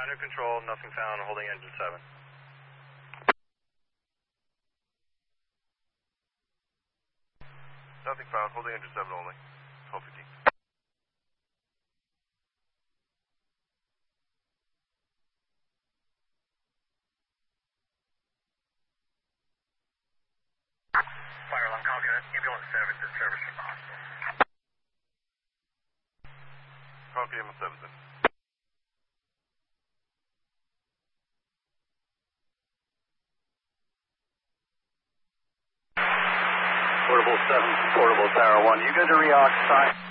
New control, nothing found, holding engine 7. Nothing found, holding engine 7 only. 1215. Fire alarm, copy that. Ambulance service is service from the hospital. Copy ambulance 7 then. Portable 7, portable Tower 1. You good to reoccupy?